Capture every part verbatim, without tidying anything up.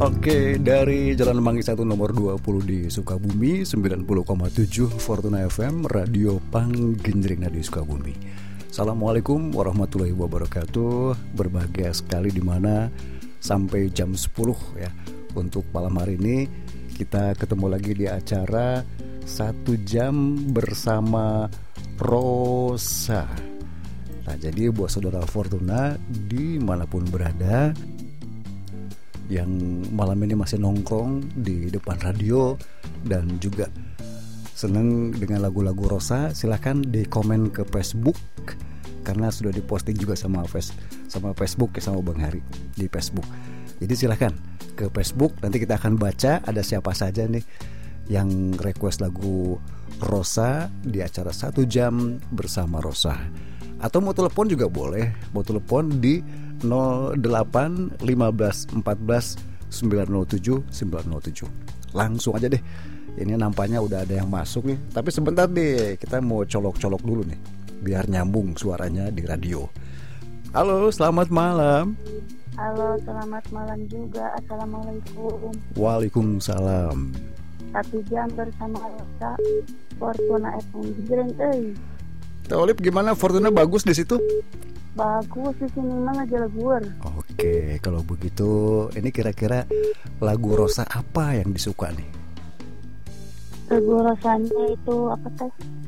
Oke, dari Jalan Manggis satu nomor dua puluh di Sukabumi, sembilan puluh koma tujuh Fortuna F M, Radio Panggenjring di Sukabumi. Assalamualaikum warahmatullahi wabarakatuh. Berbahagia sekali di mana sampai jam sepuluh ya. Untuk malam hari ini kita ketemu lagi di acara Satu Jam Bersama Rosa. Nah, jadi buat saudara Fortuna dimanapun berada yang malam ini masih nongkrong di depan radio dan juga seneng dengan lagu-lagu Rosa, silahkan di komen ke Facebook karena sudah diposting juga sama face, sama Facebook ya, sama Bang Hari di Facebook. Jadi silahkan ke Facebook, nanti kita akan baca ada siapa saja nih yang request lagu Rosa di acara Satu Jam Bersama Rosa. Atau mau telepon juga boleh, mau telepon di nol delapan lima belas empat belas sembilan nol tujuh sembilan nol tujuh. Langsung aja deh. Ini nampaknya udah ada yang masuk nih. Tapi sebentar deh, kita mau colok-colok dulu nih biar nyambung suaranya di radio. Halo, selamat malam. Halo, selamat malam juga. Assalamualaikum. Waalaikumsalam. Satu jam bersama Rosa, Fortuna F M. Jreng euy. Tolip gimana? Fortuna bagus di situ? Bagus di sini mah ngejelegur. Oke, kalau begitu ini kira-kira lagu Rosa apa yang disuka nih? Lagu Rosanya itu apa teh?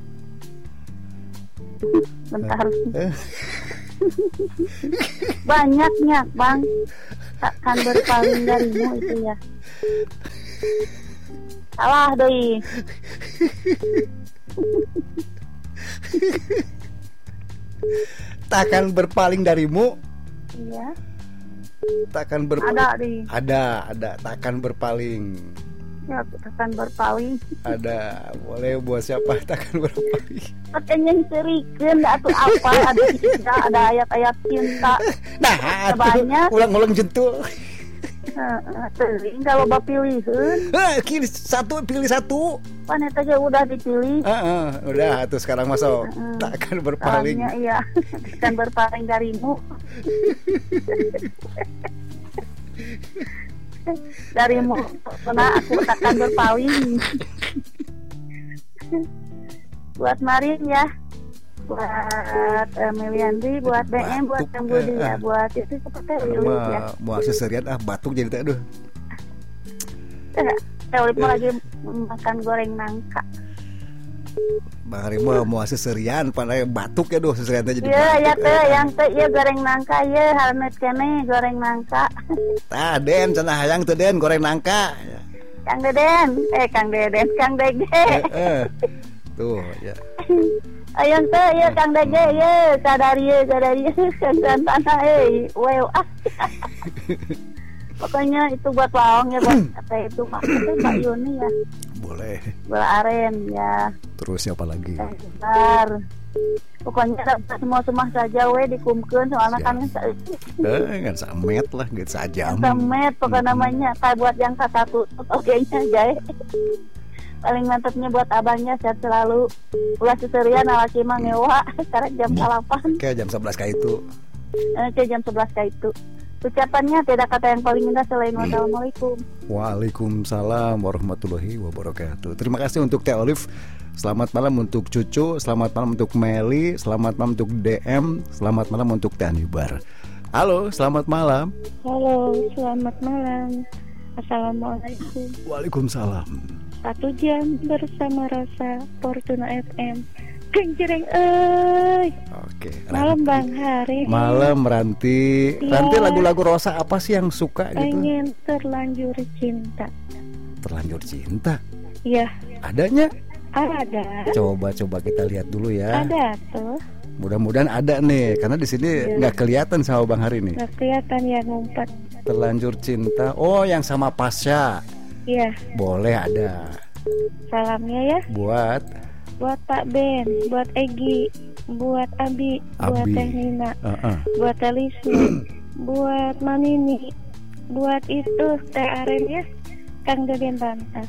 Bentar. Banyaknya, Bang. Takkan berpaling darimu itu ya. Salah doi. Takkan berpaling darimu. Iya. Takkan berpaling. Ada di. Ada, ada. Takkan berpaling. Ya, takkan berpaling. Ada. Boleh buat siapa? Takkan berpaling. Katanya cerikeun atuh apa? Ada cinta, ada ayat-ayat cinta. Nah, banyak. Ulang-ulang jentul. Heeh, teuing kalau bapilihun. Eh, kiri satu pilih satu. Pan eta ge udah dipilih. Heeh, udah atuh sekarang masuk. Uh, takkan berpaling. Soalnya, iya, takkan berpaling darimu. Darimu, karena aku takkan berpaling. Buat Marin ya, buat uh, Meliandri, buat B M, buat Kang Budi ya, buat itu seperti itu ya. Mau aksesorian ah batuk jadi tak aduh. Saya mau lagi makan goreng nangka. Bang Harimau mau aksesorian pandai batuk ya doh aksesorian jadi. Iya ya teh yang teh ya goreng nangka ya harnet kene goreng nangka. Tah Den cenah hayang teh Den goreng nangka. Kang Deden, eh Kang Deden, Kang Dege. Eh, eh. Tuh ya. Ayang teh ya Kang Dege ya sadari ya sadari Kang tanah eh wow ah. Pokoknya itu buat laong ya buat kata itu Pak itu Pak Yuni ya. Boleh. Bola aren ya. Terus siapa lagi? Eh, bentar. Pokoknya semua semua saja we dikumkeun soalnya kan eh kan samet lah gitu saja. Samet pokoknya namanya tak buat yang satu oke nya guys. Paling mantapnya buat abangnya sehat selalu. Ulah seserian alaki mah ngewa sekarang jam delapan. Kayak jam sebelas kayak itu. Eh kayak jam sebelas kayak itu. Ucapannya tidak kata yang paling indah selain wassalamualaikum. Waalaikumsalam warahmatullahi wabarakatuh. Terima kasih untuk Teh Olive. Selamat malam untuk Cucu. Selamat malam untuk Meli. Selamat malam untuk D M. Selamat malam untuk Teh Anibar. Halo, selamat malam. Halo, selamat malam. Assalamualaikum. Waalaikumsalam. Satu jam bersama Rosa Fortuna F M. Genjreng euy. Oke. Malam Bang Hari. Malam Ranti. Ya. Ranti lagu-lagu Rosa apa sih yang suka gitu? Pengen terlanjur cinta. Terlanjur cinta? Iya. Adanya? Ada. Coba-coba kita lihat dulu ya. Ada tuh. Mudah-mudahan ada nih, karena di sini nggak ya. Kelihatan sama Bang Hari nih. Nggak kelihatan ya ngumpet. Terlanjur cinta. Oh, yang sama Pasha. Iya. Boleh ada. Salamnya ya. Buat. Buat Pak Ben, buat Egi, buat Abi, Abi. buat Teh Nina, uh-uh. buat Elisma, buat Manini, buat itu Teh Aren ya, Kang Deden Bantas.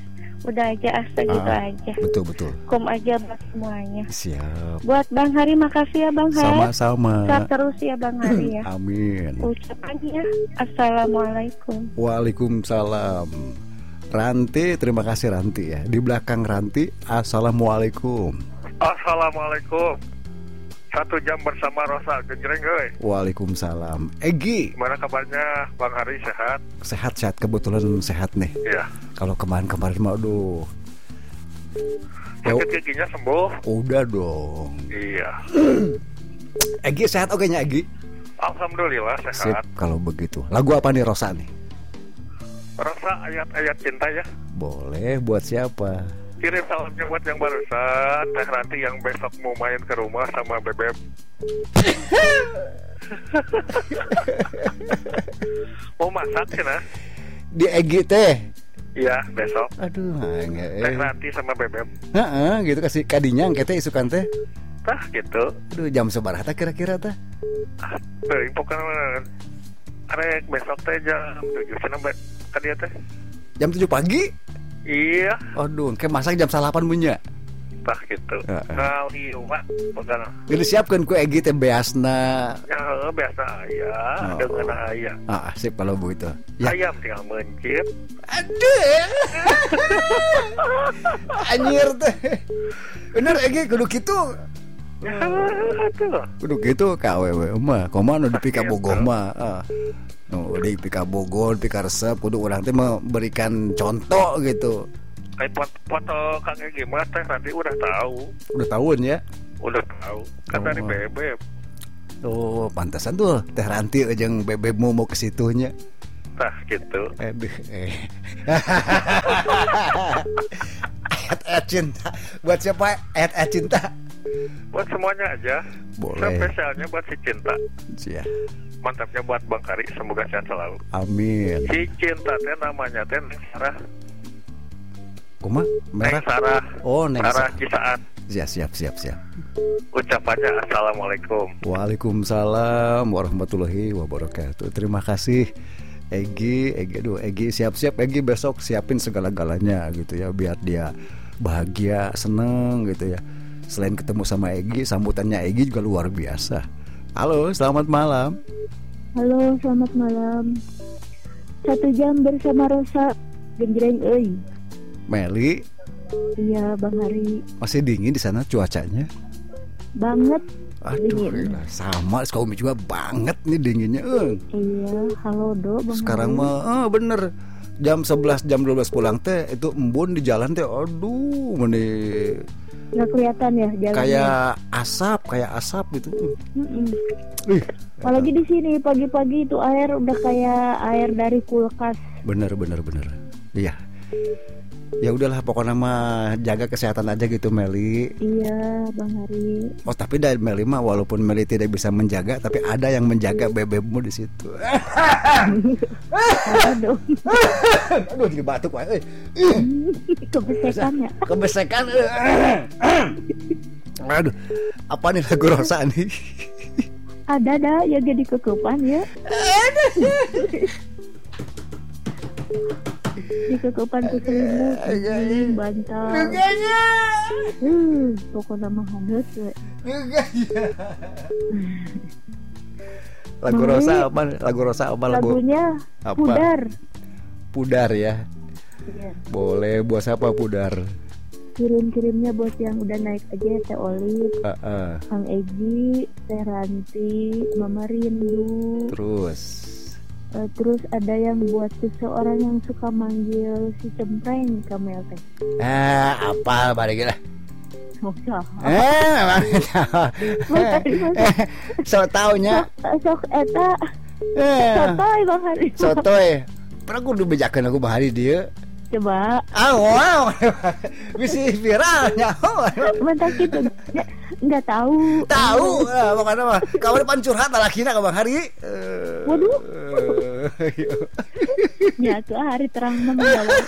Udah aja asa gitu Ah, aja. betul betul. Kum aja buat semuanya. Siap. Buat Bang Hari makasih ya Bang Hari. Sama-sama. Sehat terus ya Bang Hari ya. Amin. Ucapannya Assalamualaikum. Waalaikumsalam. Ranti, terima kasih Ranti ya. Di belakang Ranti, assalamualaikum. Assalamualaikum. Satu jam bersama Rosa Genjreng euy. Waalaikumsalam. Egi, Gimana kabarnya Bang Hari, sehat? sehat-sehat, kebetulan sehat nih. Iya. Kalau kemarin-kemarin mah aduh. Ya, Sakit giginya sembuh? udah dong. Iya. Egi sehat oke nya Egi? Alhamdulillah Sip, sehat. kalau begitu. Lagu apa nih Rosa nih? Rosa ayat-ayat cinta ya. Boleh, buat siapa? Kirim salamnya buat yang barusan, Teh Ranti yang besok mau main ke rumah sama Bebek. Mau masak sih nah? Di Egi teh. Iya, besok. Aduh, enggak. Teh Ranti sama Bebek. Heeh, gitu kasih kadinya kita isukan teh. Tah gitu. Aduh, jam sabaraha teh kira-kira teh? Ah, teuing pokoknya arek besok teh jam tujuh cenah be ka dieu teh. Jam tujuh pagi? Iya, Aduh, kayak masak jam salapan punya. tah gitu. Heeh. Kali Pak, bukan. Jadi siapkan ku Egi teh beasna. Ya biasa aya, Oh. dengan aya. Ah, sip kalau begitu. Ya. Ayam tinggal mencit. Aduh. Anjir teh. Bener Egi kudu kitu. Ya, tuh. Kudu gitu ka awewe mah. Komo nu di pika bogoh mah. Ah. Nu di pika bogoh, pika resep kudu urang teh memberikan contoh gitu. Kayak foto, foto Kang Egi mah teh nanti udah tahu. Udah tahun ya. Udah tahu. Kan dari Oh. Bebek. Oh, pantasan tuh Teh Ranti jeung bebekmu mau ke situnya. Tah gitu. Aduh, eh. Ayat-ayat cinta. Buat siapa ayat-ayat cinta? Buat semuanya aja. Boleh. Spesialnya buat si Cinta. Sia. Mantapnya buat Bang Kari, semoga sehat selalu. Amin. Si Cinta teh namanya teh Neng Sarah. Kuma merah. Neng Sarah. Oh, Neng Sarah Sarah. Cisaat. Ya, siap, siap, siap. Ucapannya Assalamualaikum. Waalaikumsalam warahmatullahi wabarakatuh. Terima kasih Egi, Egi, aduh, Egi siap-siap Egi besok siapin segala-galanya gitu ya biar dia bahagia, seneng gitu ya. Selain ketemu sama Egi, sambutannya Egi juga luar biasa. Halo, selamat malam. Halo, selamat malam. Satu jam bersama Rosa Genjreng euy. Meli, Iya Bang Hari. masih dingin di sana cuacanya? Banget. Aduh, Dingin. gila. Sama Sukabumi juga banget nih dinginnya. Eh. Iya, halo Do Bang Sekarang Hari. mah eh, bener jam sebelas jam dua belas pulang teh itu embun di jalan teh aduh meni Nggak kelihatan ya jalannya. kayak asap kayak asap gitu. Mm-mm. Ih, Apalagi di sini pagi-pagi itu air udah kayak air dari kulkas. bener bener bener. Iya. Ya udahlah pokoknya mah jaga kesehatan aja gitu Meli. Iya Bang Hari. Oh tapi dari Meli mah walaupun Meli tidak bisa menjaga tapi ada yang menjaga bebekmu di situ. Aduh, Aduh jadi batuk wae. euy. kebesekannya. Kebesekan. Aduh, apa nih lagu Rosa nih? Ada dah ya jadi kekupan ya. Di kekupan ku selimut, anjing, bantal. Hmm, pokoknya mah hangat we. Lagu Rosa apa? Lagu Rosa apa lagu? Lagunya apa? Pudar. Pudar ya. Iya. Boleh buat siapa Pudar? Kirim-kirimnya buat yang udah naik aja Teh Olive, Uh-uh. Kang Egi, Teh Ranti, Mama Rindu. Terus Eh, terus ada yang buat seseorang yang suka manggil si Cempreng Kamel teh. eh apa balik lah. Oh, sah. Eh, memang eh, so taunya. Sok, sok eta Eh, sotoy Bang Hari. sotoy. Pernah kudu bejakeun aku bahari dia. Coba Ah, wow. Bisa viralnya. mentak gitu. Nggak tahu. Tahu, eh, makanya mah kawan pan curhat lakina ka Bang Hari. Eh, Waduh. eh, iya. Ya tuh hari terang menjawab.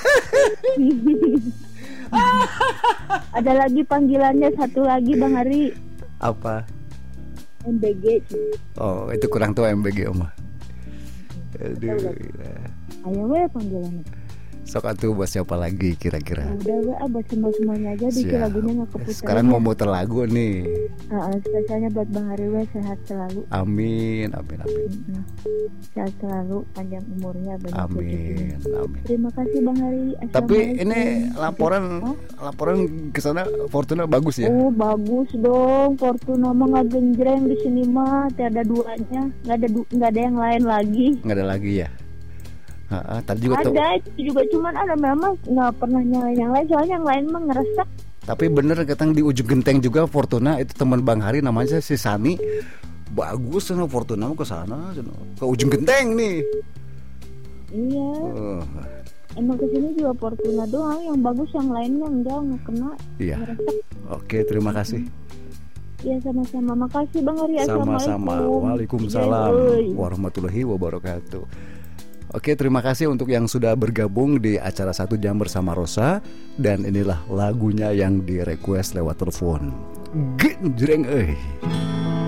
Ada lagi panggilannya satu lagi Bang Hari. Apa? M B G. Oh, itu kurang tahu M B G Oma. Aduh. gila. Ayo we panggilannya. Sok atuh buat siapa lagi kira-kira? Udah gue buat semua-semuanya aja di lagunya nggak keputar. Sekarang mau muter lagu nih. Uh, spesialnya buat Bang Hari we sehat selalu. Amin, amin, amin. Mm-hmm. Sehat selalu, panjang umurnya, banyak amin, amin. Terima kasih Bang Hari. Tapi ini laporan oh? laporan ke sana Fortuna bagus ya? Oh bagus dong, Fortuna mah nggak genjreng di sini mah, tiada duanya, nggak ada du- nggak ada yang lain lagi. Nggak ada lagi ya? Ha, tadi juga ada tuh. juga cuman ada memang nggak pernah nyalain yang lain, soalnya yang lain mah ngeresek. Tapi bener katang di ujung genteng juga Fortuna itu teman Bang Hari namanya si Sani. Bagus sana Fortuna ke sana ke ujung genteng nih. Iya. Uh. Emang kesini juga Fortuna doang yang bagus, yang lainnya enggak nggak kena. Iya. Ngeresek. Oke, terima kasih. Iya sama-sama, makasih Bang Hari. Sama-sama. Waalaikumsalam warahmatullahi wabarakatuh. Oke, terima kasih untuk yang sudah bergabung di acara Satu Jam Bersama Rosa. Dan inilah lagunya yang di request lewat telepon. Genjreng euy.